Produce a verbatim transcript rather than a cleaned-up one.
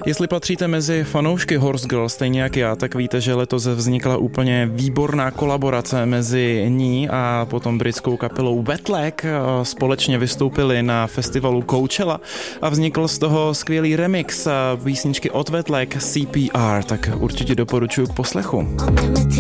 Jestli patříte mezi fanoušky Horse Girl stejně jak já, tak víte, že letos vznikla úplně výborná kolaborace mezi ní a potom britskou kapelou Wet Leg. Společně vystoupili na festivalu Coachella a vznikl z toho skvělý remix písničky od Wet Leg C P R, tak určitě doporučuji k poslechu.